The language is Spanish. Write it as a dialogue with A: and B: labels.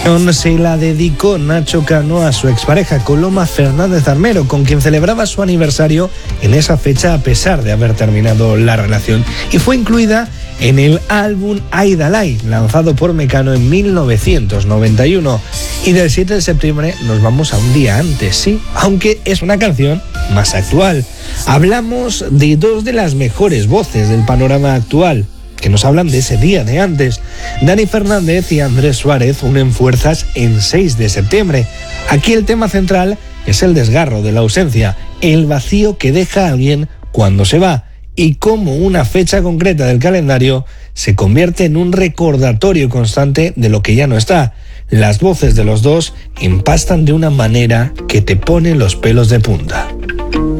A: Se la dedicó Nacho Cano a su expareja Coloma Fernández Armero, con quien celebraba su aniversario en esa fecha a pesar de haber terminado la relación, y fue incluida en el álbum Aidalai, lanzado por Mecano en 1991. Y del 7 de septiembre nos vamos a un día antes, sí, aunque es una canción más actual. Hablamos de dos de las mejores voces del panorama actual, que nos hablan de ese día de antes. Dani Fernández y Andrés Suárez unen fuerzas en 6 de septiembre. Aquí el tema central es el desgarro de la ausencia, el vacío que deja a alguien cuando se va, y cómo una fecha concreta del calendario se convierte en un recordatorio constante de lo que ya no está. Las voces de los dos empastan de una manera que te pone los pelos de punta.